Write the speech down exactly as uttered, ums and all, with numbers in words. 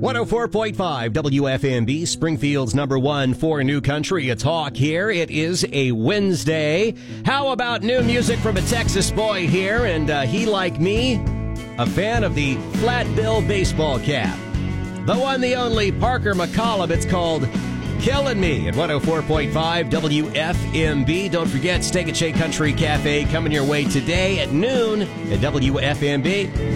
one oh four point five W F M B, Springfield's number one for new country. It's Hawk here. It is a Wednesday. How about new music from a Texas boy here? And uh, he, like me, a fan of the flat bill baseball cap. The one, the only, Parker McCollum. It's called Killing Me at one oh four point five W F M B. Don't forget, Steak and Shake Country Cafe coming your way today at noon at W F M B.